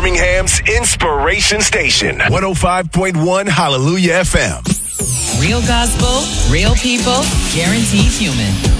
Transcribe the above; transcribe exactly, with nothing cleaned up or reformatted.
Birmingham's Inspiration Station. one oh five point one Hallelujah F M. Real gospel, real people, guaranteed human.